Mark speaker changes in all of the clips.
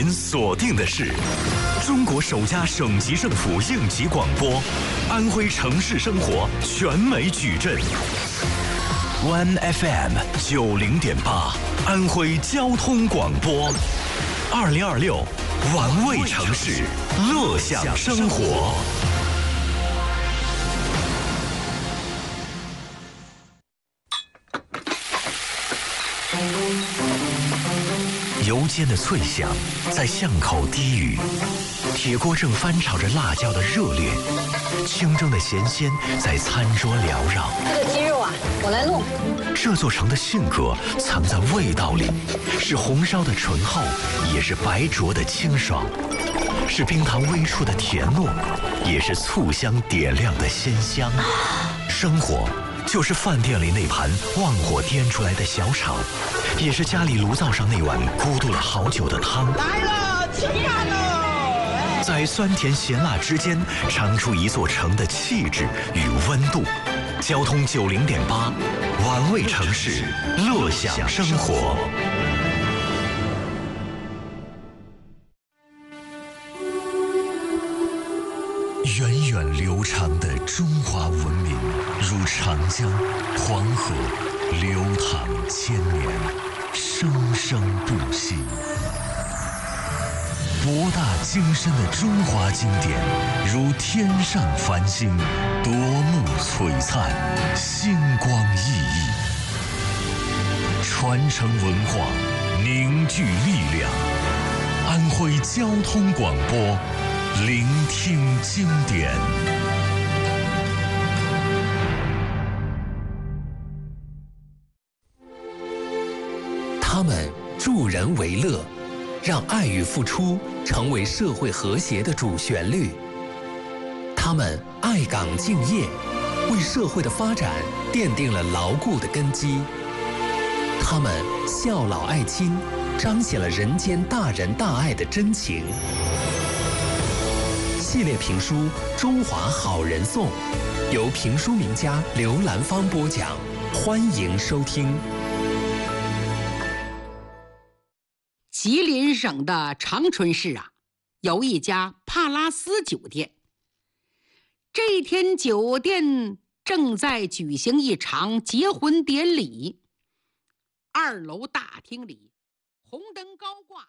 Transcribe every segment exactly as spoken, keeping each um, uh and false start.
Speaker 1: 您锁定的是中国首家省级政府应急广播，安徽城市生活全美矩阵 ，One F M 九零点八，安徽交通广播，二零二六玩味城市，乐享生活。油煎的脆响在巷口低语，铁锅正翻炒着辣椒的热烈，清蒸的咸鲜在餐桌缭绕。
Speaker 2: 这个鸡肉啊，我来弄。
Speaker 1: 这座城的性格藏在味道里，是红烧的醇厚，也是白灼的清爽，是冰糖微触的甜糯，也是醋香点亮的鲜香。生活就是饭店里那盘旺火颠出来的小炒，也是家里炉灶上那碗咕嘟了好久的汤。
Speaker 3: 来了，起来了！
Speaker 1: 在酸甜咸辣之间，尝出一座城的气质与温度。交通九零点八，玩味城市，乐享生活。源远流长的中华文明，如长江、黄河，流淌千年，生生不息。博大精深的中华经典，如天上繁星，夺目璀璨，星光熠熠。传承文化，凝聚力量。安徽交通广播，聆听经典。
Speaker 4: 他们助人为乐，让爱与付出成为社会和谐的主旋律。他们爱岗敬业，为社会的发展奠定了牢固的根基。他们孝老爱亲，彰显了人间大仁大爱的真情。系列评书《中华好人颂》，由评书名家刘兰芳播讲，欢迎收听。
Speaker 5: 吉林省的长春市啊，有一家帕拉斯酒店。这天，酒店正在举行一场结婚典礼。二楼大厅里，红灯高挂，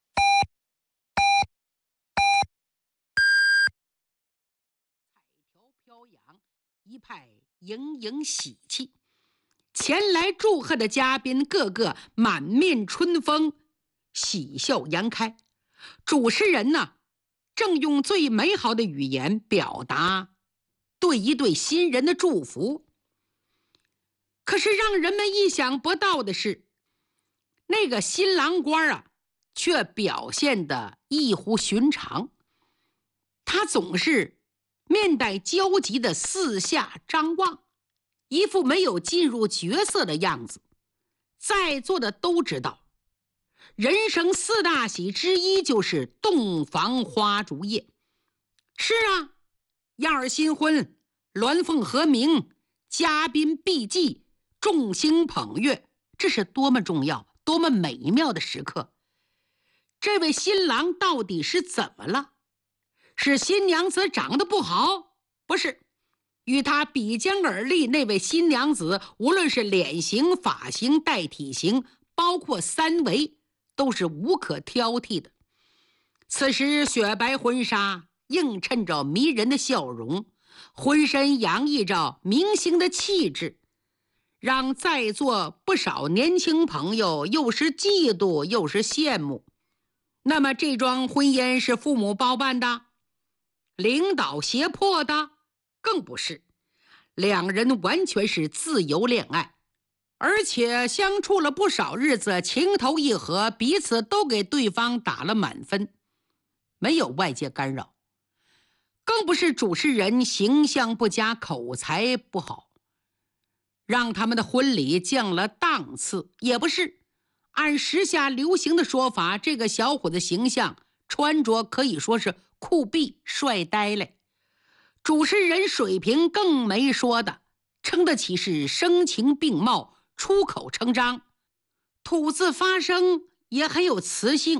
Speaker 5: 彩条飘扬，一派盈盈喜气。前来祝贺的嘉宾个个满面春风，喜笑颜开。主持人呢，正用最美好的语言表达对一对新人的祝福。可是让人们意想不到的是，那个新郎官啊，却表现得异乎寻常。他总是面带焦急的四下张望，一副没有进入角色的样子。在座的都知道，人生四大喜之一就是洞房花烛夜。是啊，燕儿新婚，鸾凤和鸣，嘉宾毕祭，众星捧月，这是多么重要多么美妙的时刻。这位新郎到底是怎么了？是新娘子长得不好？不是，与他比肩而立那位新娘子，无论是脸型、发型、带体型，包括三围，都是无可挑剔的。此时雪白婚纱映衬着迷人的笑容，浑身洋溢着明星的气质，让在座不少年轻朋友又是嫉妒又是羡慕。那么这桩婚姻是父母包办的，领导胁迫的？更不是，两人完全是自由恋爱，而且相处了不少日子，情投意合，彼此都给对方打了满分，没有外界干扰。更不是主持人形象不佳，口才不好，让他们的婚礼降了档次，也不是。按时下流行的说法，这个小伙子形象穿着可以说是酷毙帅呆了。主持人水平更没说的，称得起是声情并茂，出口成章，吐字发声也很有磁性，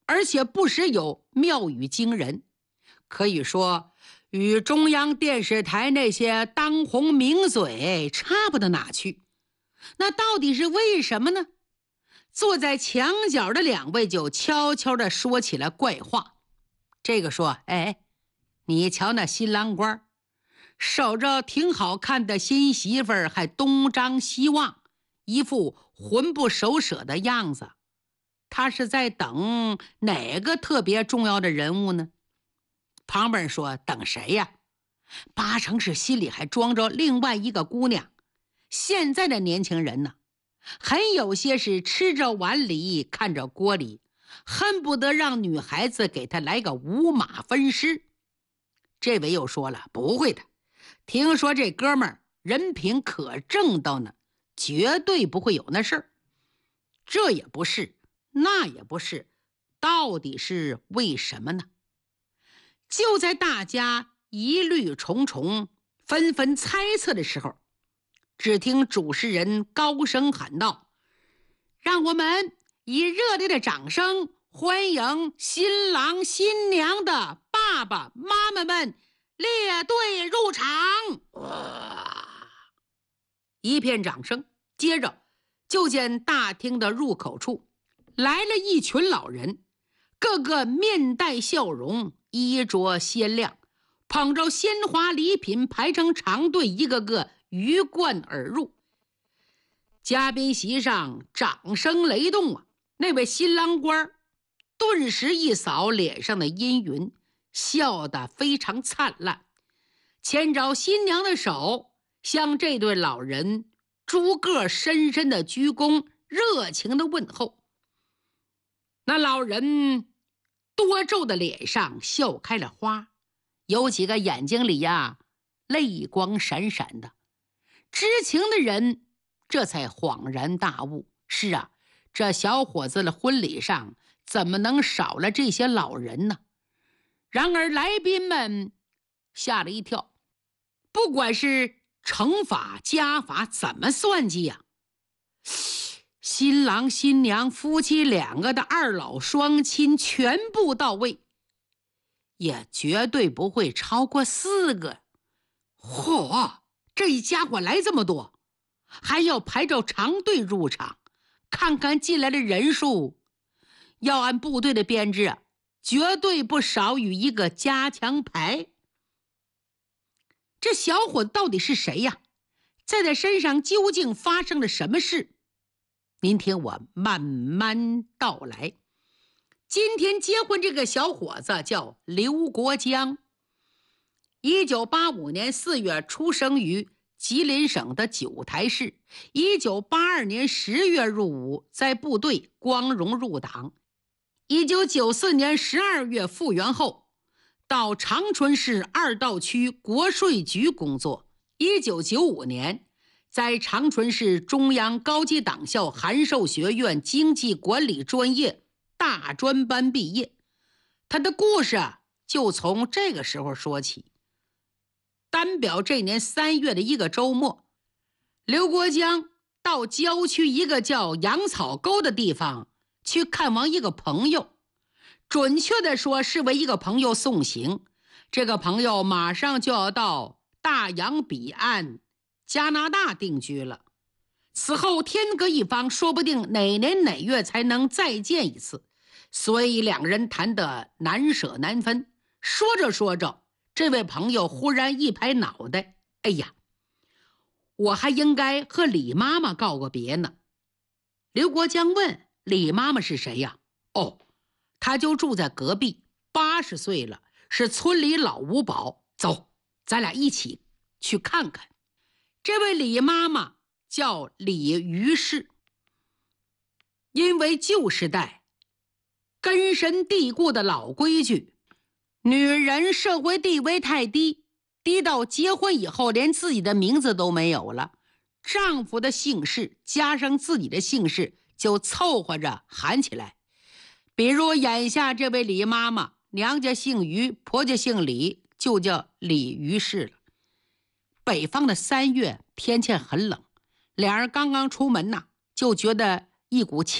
Speaker 5: 而且不时有妙语惊人，可以说与中央电视台那些当红名嘴差不到哪去。那到底是为什么呢？坐在墙角的两位就悄悄地说起了怪话。这个说：哎，你瞧那新郎官，守着挺好看的新媳妇儿，还东张西望，一副魂不守舍的样子。他是在等哪个特别重要的人物呢？旁边人说：等谁呀？八成是心里还装着另外一个姑娘。现在的年轻人呢，很有些是吃着碗里看着锅里，恨不得让女孩子给他来个五马分尸。这位又说了：不会的，听说这哥们儿人品可正道呢，绝对不会有那事儿。这也不是，那也不是，到底是为什么呢？就在大家疑虑重重，纷纷猜测的时候，只听主持人高声喊道：让我们以热烈的掌声欢迎新郎新娘的爸爸妈妈们列队入场。哇！一片掌声，接着就见大厅的入口处来了一群老人，个个面带笑容，衣着鲜亮，捧着鲜花礼品排成长队，一个个鱼贯而入。嘉宾席上掌声雷动啊！那位新郎官顿时一扫脸上的阴云，笑得非常灿烂，牵着新娘的手，向这对老人逐个深深的鞠躬，热情的问候。那老人多皱的脸上笑开了花，有几个眼睛里呀泪光闪闪的。知情的人这才恍然大悟，是啊，这小伙子的婚礼上怎么能少了这些老人呢？然而来宾们吓了一跳，不管是乘法加法怎么算计呀、啊，新郎新娘夫妻两个的二老双亲全部到位，也绝对不会超过四个。嚯，这一家伙来这么多，还要排着长队入场，看看进来的人数，要按部队的编制，绝对不少于一个加强排。这小伙子到底是谁呀？在他身上究竟发生了什么事？您听我慢慢道来。今天结婚这个小伙子叫刘国江，一九八五年四月出生于吉林省的九台市，一九八二年十月入伍，在部队光荣入党。一九九四年十二月复员后，到长春市二道区国税局工作。一九九五年在长春市中央高级党校函授学院经济管理专业大专班毕业。他的故事就从这个时候说起。单表这年三月的一个周末，刘国江到郊区一个叫杨草沟的地方去看望一个朋友，准确的说是为一个朋友送行。这个朋友马上就要到大洋彼岸加拿大定居了，此后天各一方，说不定哪年哪月才能再见一次，所以两人谈得难舍难分。说着说着，这位朋友忽然一拍脑袋，哎呀，我还应该和李妈妈告个别呢。刘国江问：李妈妈是谁呀？哦，她就住在隔壁，八十岁了，是村里老五保。走，咱俩一起去看看。这位李妈妈叫李于氏，因为旧时代根深蒂固的老规矩，女人社会地位太低，低到结婚以后连自己的名字都没有了，丈夫的姓氏加上自己的姓氏就凑合着喊起来。比如眼下这位李妈妈，娘家姓于，婆家姓李，就叫李于氏了。北方的三月天气很冷，两人刚刚出门呐，就觉得一股